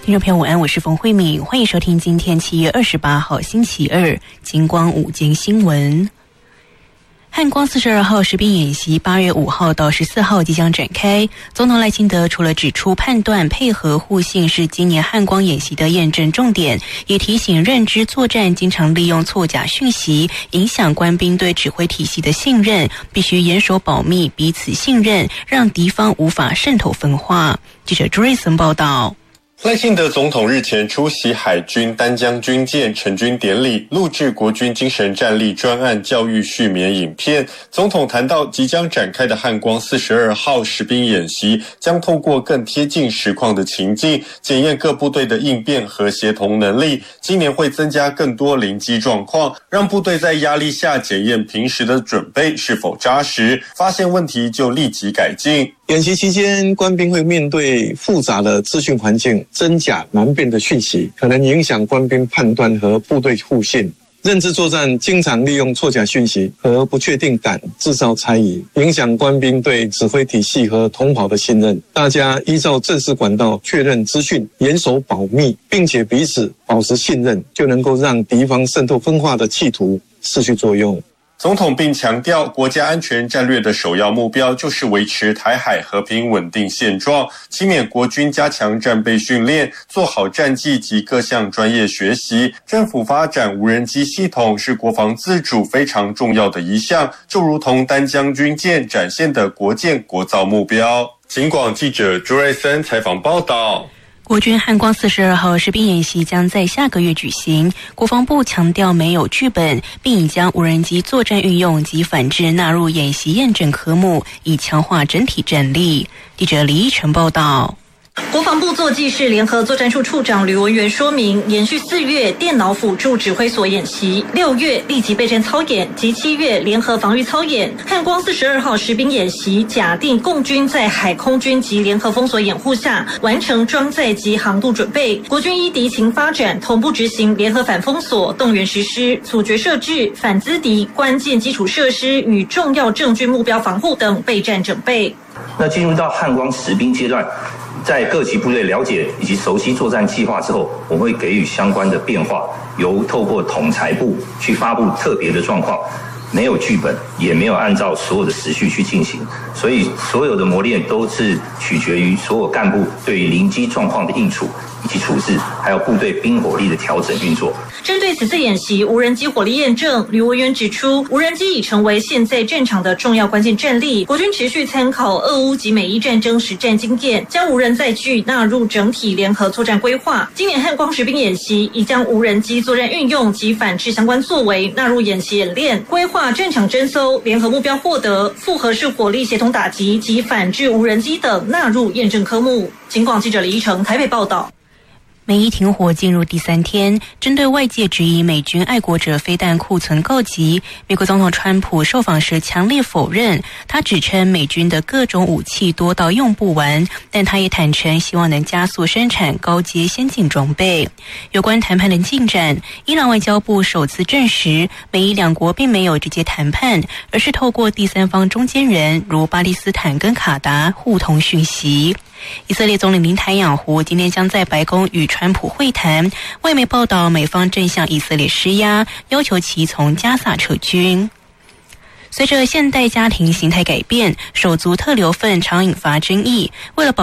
听众朋友午安，我是冯慧敏，欢迎收听今天7月28号星期二金光午间新闻。汉光42号实兵演习8月5号到14号即将展开。总统赖清德除了指出判断、配合、互信是今年汉光演习的验证重点，也提醒认知作战经常利用错假讯息，影响官兵对指挥体系的信任，必须严守保密，彼此信任，让敌方无法渗透分化。记者朱瑞森报道。 赖清德总统日前出席海军丹江军舰成军典礼，录制国军精神战力专案教育续绵影片。总统谈到即将展开的汉光42号实兵演习，将透过更贴近实况的情境，检验各部队的应变和协同能力。今年会增加更多临机状况，让部队在压力下检验平时的准备是否扎实，发现问题就立即改进。 演习期间，官兵会面对复杂的资讯环境，真假难辨的讯息，可能影响官兵判断和部队互信。认知作战经常利用错假讯息和不确定感制造猜疑，影响官兵对指挥体系和同袍的信任。大家依照正式管道确认资讯，严守保密，并且彼此保持信任，就能够让敌方渗透分化的企图失去作用。 总统并强调，国家安全战略的首要目标就是维持台海和平稳定现状，期勉国军加强战备训练，做好战技及各项专业学习。政府发展无人机系统是国防自主非常重要的一项，就如同丹江军舰展现的国建国造目标。警广记者朱瑞森采访报道。 国军汉光42号实兵演习将在下个月举行，国防部强调没有剧本，并已将无人机作战运用及反制纳入演习验证科目，以强化整体战力。记者李依晨报道。 国防部作技室联合作战处处长吕文元说明，延续4月电脑辅助指挥所演习，6月立即备战操演及7月联合防御操演。汉光42号实兵演习假定共军在海空军及联合封锁掩护下完成装载及航渡准备，国军依敌情发展同步执行联合反封锁、动员实施、阻绝设置、反资敌、关键基础设施与重要政军目标防护等备战准备。 那进入到汉光实兵阶段，在各级部队了解以及熟悉作战计划之后，我们会给予相关的变化，由透过统裁部去发布特别的状况，没有剧本，也没有按照所有的时序去进行，所以所有的磨练都是取决于所有干部对于临机状况的应处以及处置，还有部队兵火力的调整运作。 针对此次演习无人机火力验证，吕文元指出，无人机已成为现在战场的重要关键战力。国军持续参考俄乌及美伊战争实战经验，将无人载具纳入整体联合作战规划。今年汉光实兵演习已将无人机作战运用及反制相关作为纳入演习演练，规划战场侦搜、联合目标获得、复合式火力协同打击及反制无人机等纳入验证科目。警广记者李依成台北报道。 美伊停火进入第3天，针对外界质疑美军爱国者飞弹库存告急，美国总统川普受访时强烈否认，他指称美军的各种武器多到用不完，但他也坦诚希望能加速生产高阶先进装备。有关谈判的进展，伊朗外交部首次证实，美伊两国并没有直接谈判，而是透过第三方中间人，如巴勒斯坦跟卡达互通讯息。以色列总理林坦雅胡今天将在白宫与川普会谈，外媒报道美方正向以色列施压，要求其从加萨撤军。随着现代家庭形态改变，手足特留份常引发争议，为了保